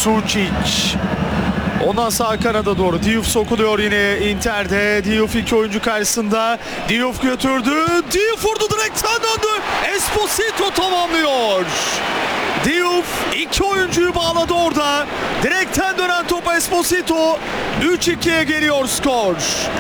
Sučić. Ondan sağ kanada doğru Diouf sokuluyor yine Inter'de. Diouf iki oyuncu karşısında. Diouf götürdü. Diouf vurdu, direkten döndü. Esposito tamamlıyor. Diouf iki oyuncuyu bağladı orada. Direkten dönen topa Esposito. 3-2'ye geliyor skor.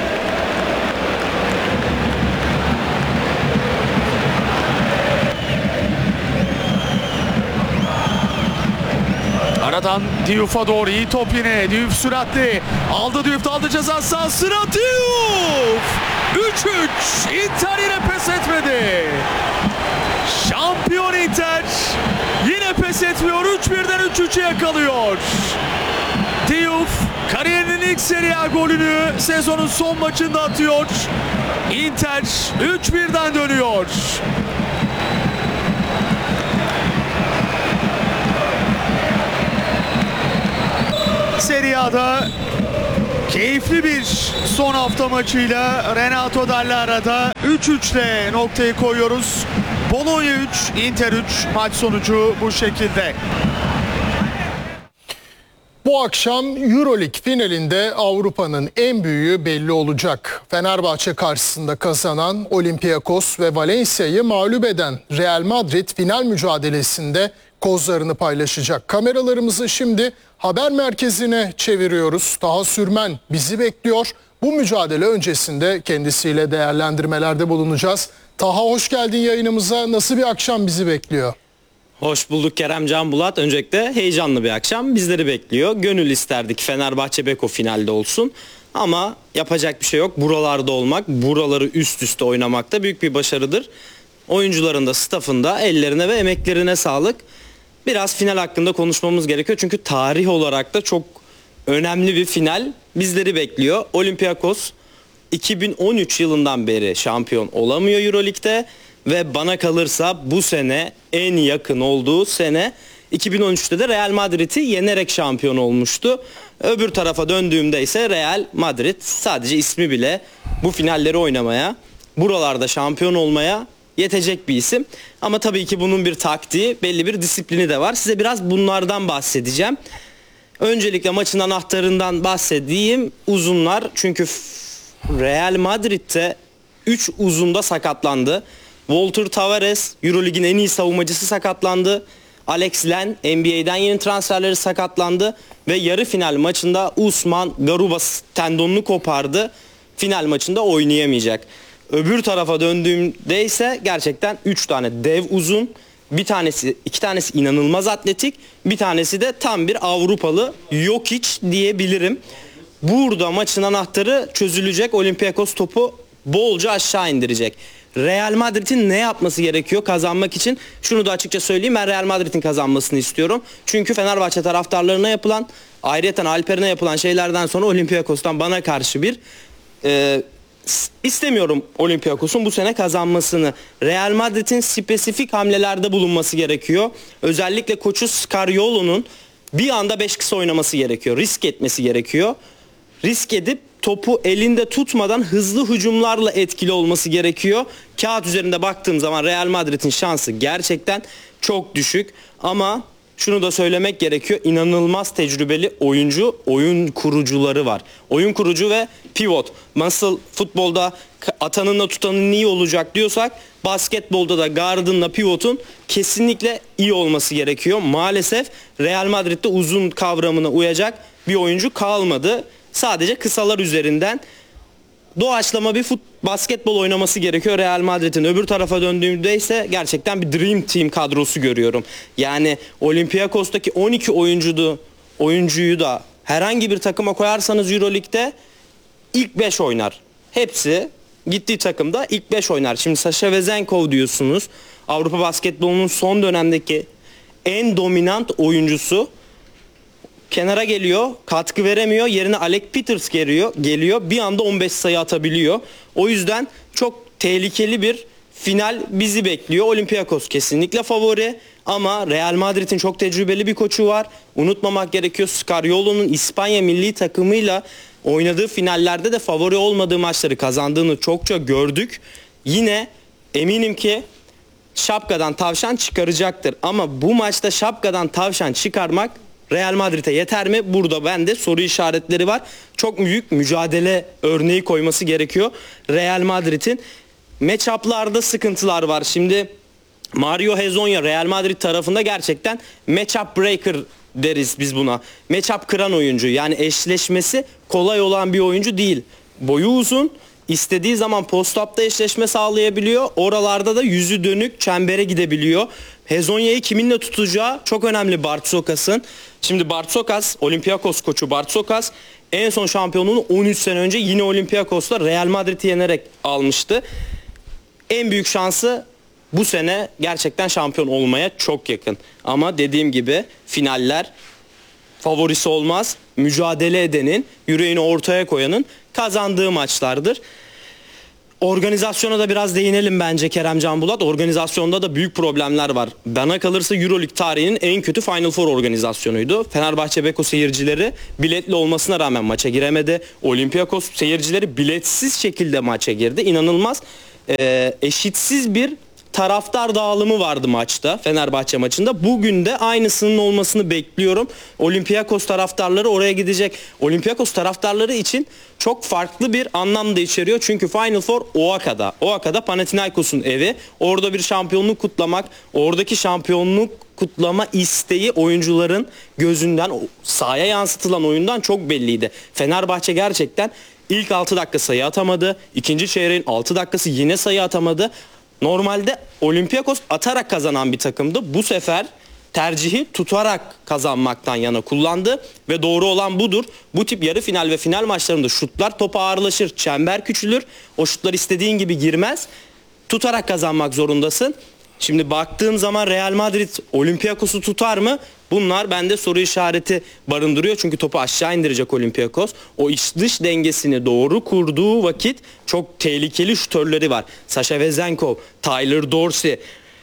Aradan Diouf'a doğru iyi top yine. Diouf süratli. Aldı Diouf da aldı ceza sahasına. Diouf! 3-3. Inter yine pes etmedi. Şampiyon Inter yine pes etmiyor. 3-1'den 3-3'e yakalıyor. Diouf kariyerinin ilk Serie A golünü sezonun son maçında atıyor. Inter 3-1'den dönüyor. Serie A'da keyifli bir son hafta maçıyla Renato Dallara'da 3-3 ile noktayı koyuyoruz. Bologna 3, Inter 3, maç sonucu bu şekilde. Bu akşam Euroleague finalinde Avrupa'nın en büyüğü belli olacak. Fenerbahçe karşısında kazanan Olympiakos ve Valencia'yı mağlup eden Real Madrid final mücadelesinde kozlarını paylaşacak. Kameralarımızı şimdi haber merkezine çeviriyoruz. Taha Sürmen bizi bekliyor. Bu mücadele öncesinde kendisiyle değerlendirmelerde bulunacağız. Taha, hoş geldin yayınımıza. Nasıl bir akşam bizi bekliyor? Hoş bulduk Kerem Can Bulat. Öncelikle heyecanlı bir akşam bizleri bekliyor. Gönül isterdik Fenerbahçe Beko finalde olsun. Ama yapacak bir şey yok. Buralarda olmak, buraları üst üste oynamak da büyük bir başarıdır. Oyuncuların da, staff'ın da ellerine ve emeklerine sağlık. Biraz final hakkında konuşmamız gerekiyor. Çünkü tarih olarak da çok önemli bir final bizleri bekliyor. Olympiakos 2013 yılından beri şampiyon olamıyor Euroleague'de. Ve bana kalırsa bu sene en yakın olduğu sene 2013'te de Real Madrid'i yenerek şampiyon olmuştu. Öbür tarafa döndüğümde ise Real Madrid sadece ismi bile bu finalleri oynamaya, buralarda şampiyon olmaya yetecek bir isim. Ama tabii ki bunun bir taktiği, belli bir disiplini de var. Size biraz bunlardan bahsedeceğim. Öncelikle maçın anahtarından bahsedeyim. Uzunlar, çünkü Real Madrid'de 3 uzunda sakatlandı. Walter Tavares, Euroleague'in en iyi savunmacısı, sakatlandı. Alex Len, NBA'den yeni transferleri, sakatlandı. Ve yarı final maçında Usman Garuba tendonunu kopardı. Final maçında oynayamayacak. Öbür tarafa döndüğümde ise gerçekten 3 tane dev uzun. İki tanesi inanılmaz atletik. Bir tanesi de tam bir Avrupalı, Jokic diyebilirim. Burada maçın anahtarı çözülecek. Olympiakos topu bolca aşağı indirecek. Real Madrid'in ne yapması gerekiyor kazanmak için? Şunu da açıkça söyleyeyim, ben Real Madrid'in kazanmasını istiyorum. Çünkü Fenerbahçe taraftarlarına yapılan, ayrıyeten Alper'ine yapılan şeylerden sonra Olympiakos'tan bana karşı bir istemiyorum Olympiakos'un bu sene kazanmasını. Real Madrid'in spesifik hamlelerde bulunması gerekiyor. Özellikle koçu Scariolo'nun bir anda 5 kısa oynaması gerekiyor. Risk etmesi gerekiyor. Risk edip topu elinde tutmadan hızlı hücumlarla etkili olması gerekiyor. Kağıt üzerinde baktığım zaman Real Madrid'in şansı gerçekten çok düşük. Ama şunu da söylemek gerekiyor. İnanılmaz tecrübeli oyun kurucuları var. Oyun kurucu ve pivot. Nasıl futbolda atanınla tutanın iyi olacak diyorsak, basketbolda da guardınla pivotun kesinlikle iyi olması gerekiyor. Maalesef Real Madrid'de uzun kavramına uyacak bir oyuncu kalmadı. Sadece kısalar üzerinden doğaçlama bir basketbol oynaması gerekiyor Real Madrid'in. Öbür tarafa döndüğümde ise gerçekten bir Dream Team kadrosu görüyorum. Yani Olympiakos'taki 12 oyuncuyu da herhangi bir takıma koyarsanız Euroleague'de ilk 5 oynar. Hepsi gittiği takımda ilk 5 oynar. Şimdi Sasha Vezenkov diyorsunuz. Avrupa basketbolunun son dönemdeki en dominant oyuncusu. Kenara geliyor, katkı veremiyor. Yerine Alec Peters geliyor. Bir anda 15 sayı atabiliyor. O yüzden çok tehlikeli bir final bizi bekliyor. Olympiakos kesinlikle favori ama Real Madrid'in çok tecrübeli bir koçu var. Unutmamak gerekiyor, Scariolo'nun İspanya milli takımıyla oynadığı finallerde de favori olmadığı maçları kazandığını çokça gördük. Yine eminim ki şapkadan tavşan çıkaracaktır. Ama bu maçta şapkadan tavşan çıkarmak Real Madrid'e yeter mi? Burada bende soru işaretleri var. Çok büyük mücadele örneği koyması gerekiyor Real Madrid'in. Match-up'larda sıkıntılar var. Şimdi Mario Hezonja Real Madrid tarafında gerçekten match-up breaker deriz biz buna. Match-up kıran oyuncu. Yani eşleşmesi kolay olan bir oyuncu değil. Boyu uzun. İstediği zaman post-up'ta eşleşme sağlayabiliyor. Oralarda da yüzü dönük çembere gidebiliyor. Hezonya'yı kiminle tutacağı çok önemli Bartsokas'ın. Şimdi Bartsokas, Olympiakos koçu Bartsokas en son şampiyonluğunu 13 sene önce yine Olympiakos'ta Real Madrid'i yenerek almıştı. En büyük şansı bu sene gerçekten şampiyon olmaya çok yakın. Ama dediğim gibi finaller favorisi olmaz. Mücadele edenin, yüreğini ortaya koyanın kazandığı maçlardır. Organizasyona da biraz değinelim bence Kerem Can Bulat. Organizasyonda da büyük problemler var. Bana kalırsa Euroleague tarihinin en kötü Final Four organizasyonuydu. Fenerbahçe Beko seyircileri biletli olmasına rağmen maça giremedi. Olympiakos seyircileri biletsiz şekilde maça girdi. İnanılmaz eşitsiz bir taraftar dağılımı vardı maçta, Fenerbahçe maçında. Bugün de aynısının olmasını bekliyorum. Olympiakos taraftarları oraya gidecek. Olympiakos taraftarları için çok farklı bir anlam da içeriyor. Çünkü Final Four Oaka'da. Oaka'da Panathinaikos'un evi. Orada bir şampiyonluk kutlamak, oradaki şampiyonluk kutlama isteği oyuncuların gözünden, sahaya yansıtılan oyundan çok belliydi. Fenerbahçe gerçekten ilk 6 dakika sayı atamadı. İkinci çeyreğin 6 dakikası yine sayı atamadı. Normalde Olympiakos atarak kazanan bir takımdı. Bu sefer tercihi tutarak kazanmaktan yana kullandı ve doğru olan budur. Bu tip yarı final ve final maçlarında şutlar topa ağırlaşır, çember küçülür. O şutlar istediğin gibi girmez. Tutarak kazanmak zorundasın. Şimdi baktığım zaman Real Madrid Olympiakos'u tutar mı? Bunlar bende soru işareti barındırıyor. Çünkü topu aşağı indirecek Olympiakos. O iç dış dengesini doğru kurduğu vakit çok tehlikeli şutörleri var. Sasha Vezenkov, Tyler Dorsey,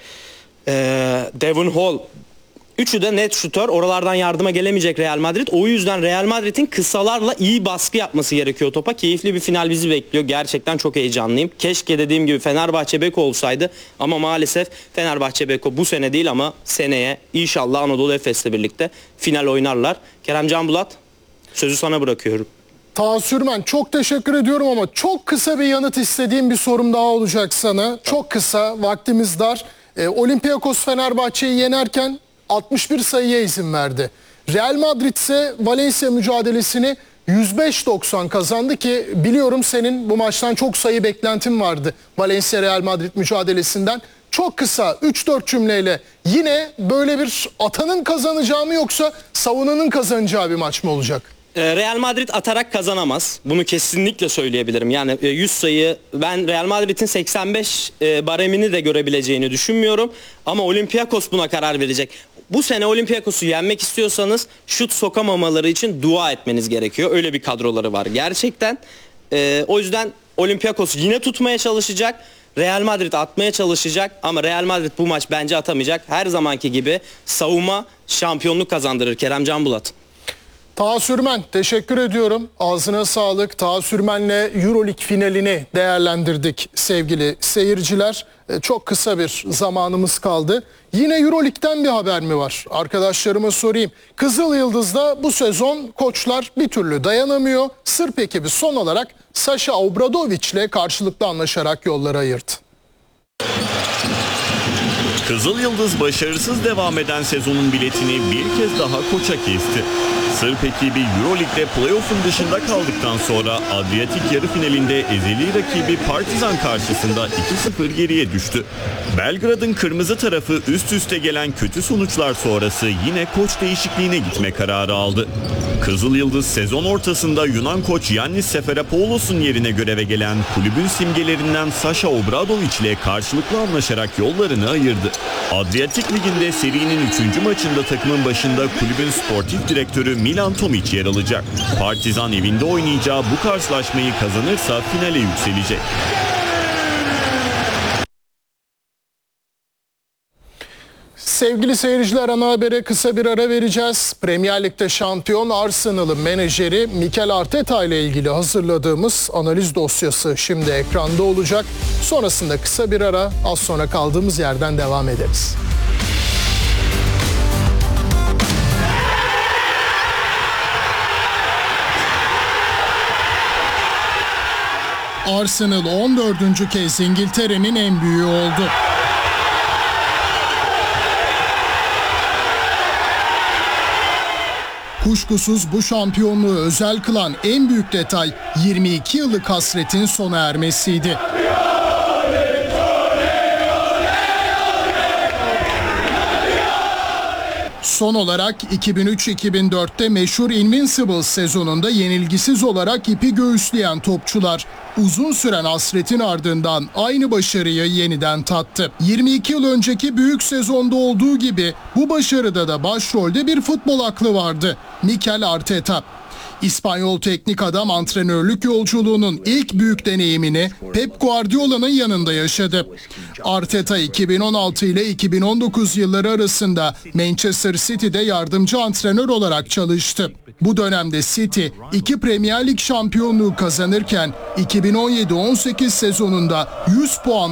Devon Hall. Üçü de net şutör. Oralardan yardıma gelemeyecek Real Madrid. O yüzden Real Madrid'in kısalarla iyi baskı yapması gerekiyor topa. Keyifli bir final bizi bekliyor. Gerçekten çok heyecanlıyım. Keşke dediğim gibi Fenerbahçe Beko olsaydı. Ama maalesef Fenerbahçe Beko bu sene değil ama seneye inşallah Anadolu Efes'le birlikte final oynarlar. Kerem Can Bulat, sözü sana bırakıyorum. Taha Sürmen, çok teşekkür ediyorum ama çok kısa bir yanıt istediğim bir sorum daha olacak sana. Çok kısa, vaktimiz dar. Olympiakos Fenerbahçe'yi yenerken 61 sayıya izin verdi. Real Madrid ise Valencia mücadelesini 105-90 kazandı ki biliyorum senin bu maçtan çok sayı beklentin vardı Valencia Real Madrid mücadelesinden. Çok kısa 3-4 cümleyle yine böyle bir atanın kazanacağı mı yoksa savunanın kazanacağı bir maç mı olacak? Real Madrid atarak kazanamaz. Bunu kesinlikle söyleyebilirim. Yani 100 sayı, ben Real Madrid'in 85 baremini de görebileceğini düşünmüyorum. Ama Olympiakos buna karar verecek. Bu sene Olympiakos'u yenmek istiyorsanız şut sokamamaları için dua etmeniz gerekiyor. Öyle bir kadroları var gerçekten. O yüzden Olympiakos yine tutmaya çalışacak. Real Madrid atmaya çalışacak ama Real Madrid bu maç bence atamayacak. Her zamanki gibi savunma şampiyonluk kazandırır Kerem Can Bulat. Taha Sürmen, teşekkür ediyorum. Ağzına sağlık. Taha Sürmen'le Euroleague finalini değerlendirdik sevgili seyirciler. Çok kısa bir zamanımız kaldı. Yine Euroleague'den bir haber mi var? Arkadaşlarıma sorayım. Kızıl Yıldız'da bu sezon koçlar bir türlü dayanamıyor. Sırp ekibi son olarak Sasha Obradoviç'le karşılıklı anlaşarak yolları ayırdı. Kızıl Yıldız başarısız devam eden sezonun biletini bir kez daha koça kesti. Sırp ekibi Euroleague'de playoff'un dışında kaldıktan sonra Adriyatik yarı finalinde ezeli rakibi Partizan karşısında 2-0 geriye düştü. Belgrad'ın kırmızı tarafı üst üste gelen kötü sonuçlar sonrası yine koç değişikliğine gitme kararı aldı. Kızıl Yıldız sezon ortasında Yunan koç Yannis Seferopoulos'un yerine göreve gelen kulübün simgelerinden Sasha Obradoviç ile karşılıklı anlaşarak yollarını ayırdı. Adriyatik Ligi'nde serinin 3. maçında takımın başında kulübün sportif direktörü Milan Tomic yer alacak. Partizan evinde oynayacağı bu karşılaşmayı kazanırsa finale yükselecek. Sevgili seyirciler, ana habere kısa bir ara vereceğiz. Premier Lig'de şampiyon Arsenal'ın menajeri Mikel Arteta ile ilgili hazırladığımız analiz dosyası şimdi ekranda olacak. Sonrasında kısa bir ara, az sonra kaldığımız yerden devam ederiz. Arsenal 14. kez İngiltere'nin en büyüğü oldu. Kuşkusuz bu şampiyonluğu özel kılan en büyük detay 22 yıllık hasretin sona ermesiydi. Son olarak 2003-2004'te meşhur Invincibles sezonunda yenilgisiz olarak ipi göğüsleyen topçular uzun süren hasretin ardından aynı başarıyı yeniden tattı. 22 yıl önceki büyük sezonda olduğu gibi bu başarıda da başrolde bir futbol aklı vardı: Mikel Arteta. İspanyol teknik adam antrenörlük yolculuğunun ilk büyük deneyimini Pep Guardiola'nın yanında yaşadı. Arteta 2016 ile 2019 yılları arasında Manchester City'de yardımcı antrenör olarak çalıştı. Bu dönemde City 2 Premier Lig şampiyonluğu kazanırken 2017-18 sezonunda 100 puan